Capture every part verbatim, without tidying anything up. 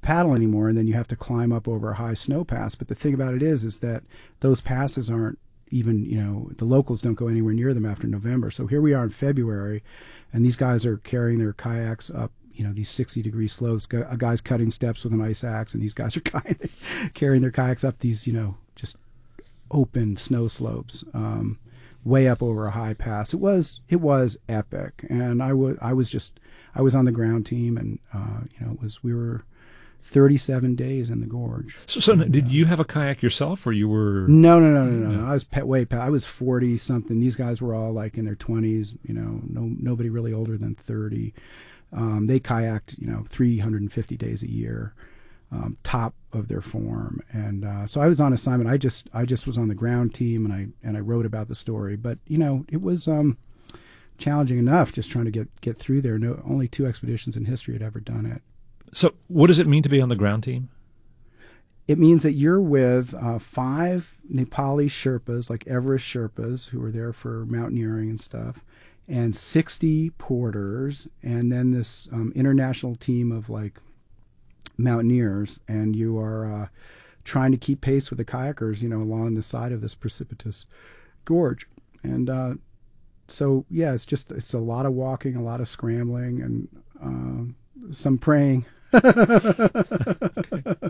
paddle anymore, and then you have to climb up over a high snow pass. But the thing about it is, is that those passes aren't even, you know, the locals don't go anywhere near them after November. So here we are in February, and these guys are carrying their kayaks up, you know, these sixty degree slopes. A guy's cutting steps with an ice axe, and these guys are carrying their kayaks up these, you know, just open snow slopes, um, way up over a high pass. It was it was epic, and I would I was just I was on the ground team, and uh, you know, it was we were thirty-seven days in the gorge. So, so and, did uh, you have a kayak yourself, or you were? No, no, no, no, no. no. I was pet, way pet. I was forty something. These guys were all like in their twenties. You know, no nobody really older than thirty. Um, they kayaked, you know, three hundred fifty days a year, um, top of their form. And uh, so I was on assignment. I just I just was on the ground team, and I and I wrote about the story. But you know, it was um, challenging enough just trying to get get through there. No, only two expeditions in history had ever done it. So what does it mean to be on the ground team? It means that you're with uh, five Nepali Sherpas, like Everest Sherpas, who are there for mountaineering and stuff, and sixty porters, and then this um, international team of like mountaineers, and you are uh, trying to keep pace with the kayakers, you know, along the side of this precipitous gorge. And uh, so, yeah, it's just it's a lot of walking, a lot of scrambling, and uh, some praying. Okay.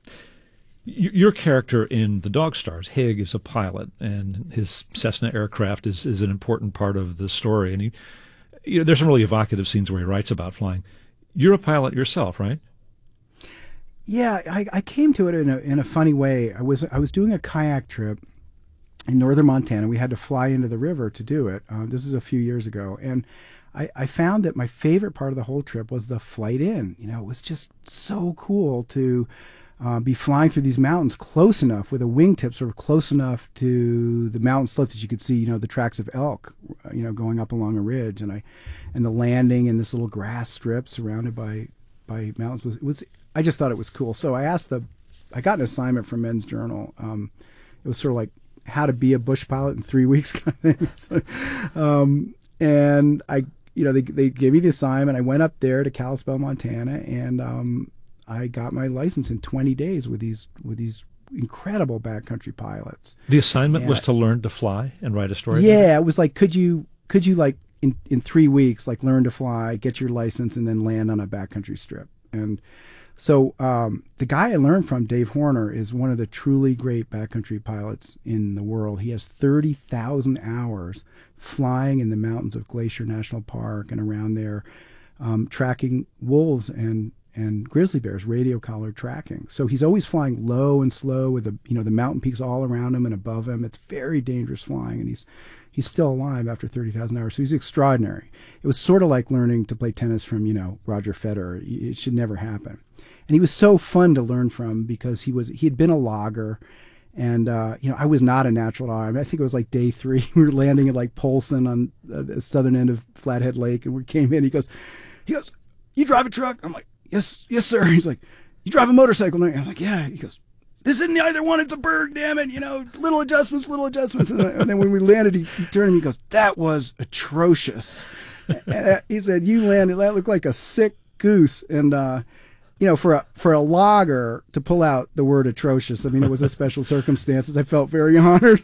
Your character in The Dog Stars, Hig, is a pilot, and his Cessna aircraft is, is an important part of the story. And he, you know, there's some really evocative scenes where he writes about flying. You're a pilot yourself, right? Yeah, I, I came to it in a in a funny way. I was I was doing a kayak trip in northern Montana. We had to fly into the river to do it. Uh, this is a few years ago, and I, I found that my favorite part of the whole trip was the flight in. You know, it was just so cool to Uh, be flying through these mountains close enough with a wingtip sort of close enough to the mountain slope that you could see, you know, the tracks of elk, you know, going up along a ridge, and I, and the landing in this little grass strip surrounded by, by mountains was, it was, I just thought it was cool. So I asked the, I got an assignment from Men's Journal. Um, it was sort of like how to be a bush pilot in three weeks kind of thing. So, um, and I, you know, they, they gave me the assignment. I went up there to Kalispell, Montana, and, um, I got my license in twenty days with these with these incredible backcountry pilots. The assignment and, was to learn to fly and write a story? Yeah, it was like, could you could you like in, in three weeks like learn to fly, get your license, and then land on a backcountry strip? And so um, the guy I learned from, Dave Horner, is one of the truly great backcountry pilots in the world. He has thirty thousand hours flying in the mountains of Glacier National Park and around there, um, tracking wolves and and grizzly bears, radio collar tracking. So he's always flying low and slow with the, you know, the mountain peaks all around him and above him. It's very dangerous flying, and he's he's still alive after thirty thousand hours. So he's extraordinary. It was sort of like learning to play tennis from, you know, Roger Federer. It should never happen. And he was so fun to learn from because he was he had been a logger. And, uh, you know, I was not a natural logger. I mean, I think it was like day three. We were landing at like Polson on uh, the southern end of Flathead Lake, and we came in. He goes, he goes, "You drive a truck?" I'm like, Yes, yes, sir. He's like, "You drive a motorcycle?" I'm like, "Yeah." He goes, "This isn't either one. It's a Berg, damn it. You know, little adjustments, little adjustments." And, and then when we landed, he, he turned to me, he goes, "That was atrocious." And he said, "You landed, that looked like a sick goose." And, uh, you know, for a, for a logger to pull out the word atrocious, I mean, it was a special circumstances. I felt very honored.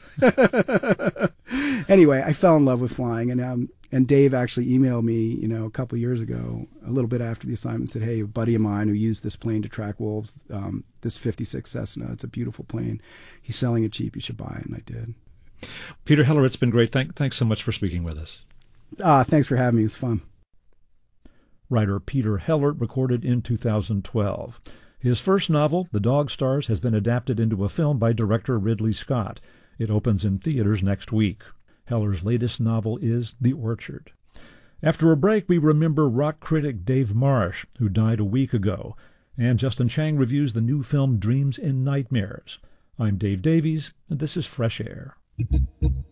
Anyway, I fell in love with flying, and, um, And Dave actually emailed me, you know, a couple of years ago, a little bit after the assignment, said, "Hey, a buddy of mine who used this plane to track wolves, um, this fifty-six Cessna, it's a beautiful plane. He's selling it cheap. You should buy it." And I did. Peter Heller, it's been great. Thank, thanks so much for speaking with us. Ah, thanks for having me. It was fun. Writer Peter Heller recorded in two thousand twelve. His first novel, The Dog Stars, has been adapted into a film by director Ridley Scott. It opens in theaters next week. Heller's latest novel is The Orchard. After a break, we remember rock critic Dave Marsh, who died a week ago, and Justin Chang reviews the new film Dreams in Nightmares. I'm Dave Davies, and this is Fresh Air.